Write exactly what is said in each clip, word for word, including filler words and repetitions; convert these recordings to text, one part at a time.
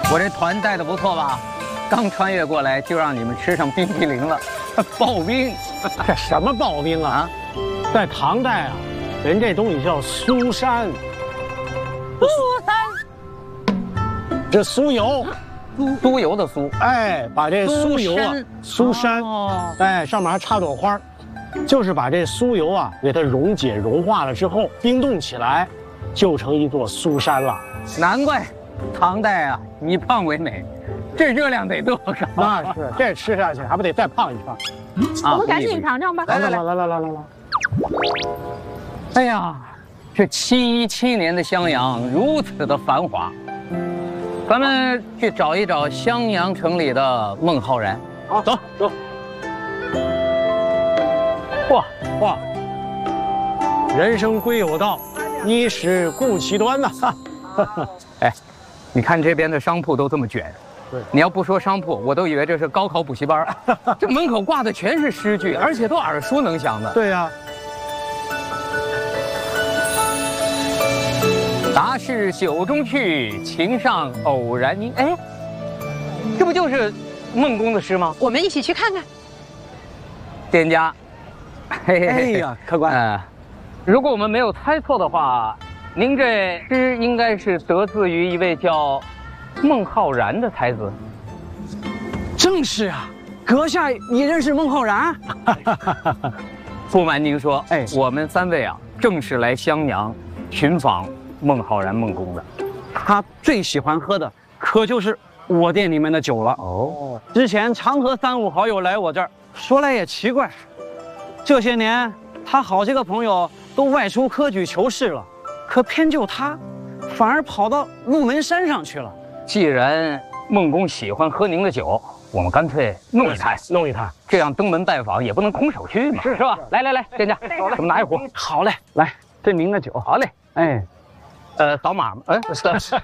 我这团带的不错吧？刚穿越过来就让你们吃上冰淇淋了，刨冰。 这什么刨冰啊？在唐代啊，人这东西叫酥山。 酥山， 这酥油， 酥酥油的酥。 哎，把这酥油啊，酥山， 哦、 哎，上面还插朵花，就是把这酥油啊给它溶解融化了之后，冰冻起来，就成一座酥山了。 难怪唐代啊以胖为美，这热量得多高？ 那是，这吃下去还不得再胖一胖？ 啊，我们赶紧尝尝吧。 来来来来来来来来！ 哎呀，这七一七年的襄阳如此的繁华，咱们去找一找襄阳城里的孟浩然。 好，走走。哇哇！人生归有道，衣食顾其端呐。 哎，你看这边的商铺都这么卷。 对， 你要不说商铺，我都以为这是高考补习班。这门口挂的全是诗句，而且都耳熟能详的。 对呀、啊。 答是酒中去，情上偶然因。哎，这不就是孟公的诗吗？ 我们一起去看看。 店家，嘿嘿嘿哎呀，客官， 呃，如果我们没有猜错的话，您这诗应该是得自于一位叫孟浩然的才子。 正是啊，阁下也认识孟浩然？ 不瞒您说， 哎， 我们三位啊，正是来襄阳寻访孟浩然孟公的。 他最喜欢喝的可就是我店里面的酒了。 哦， 之前常和三五好友来我这儿，说来也奇怪，这些年他好些个朋友都外出科举求仕了，可偏就他，反而跑到鹿门山上去了。 既然孟公喜欢喝您的酒，我们干脆弄一坛， 弄一坛， 这样登门拜访也不能空手去嘛，是是吧？来来来，店家，咱们拿一壶。 好嘞，来，这您的酒。 好嘞， 哎， 呃，扫码吗？哎，是。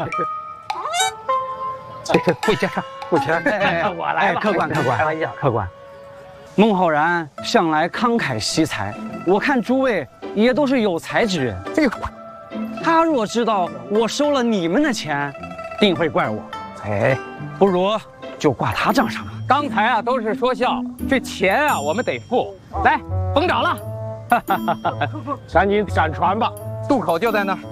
这个付钱，付钱。 哎， 我来吧。 客官，客官， 开玩笑， 客官。孟浩然向来慷慨惜财，我看诸位也都是有才之人。 哎呦， 他若知道我收了你们的钱，定会怪我。 哎， 不如就挂他账上吧。 刚才啊都是说笑，这钱啊我们得付。来，甭找了， 赶紧赶船吧， 渡口就在那儿。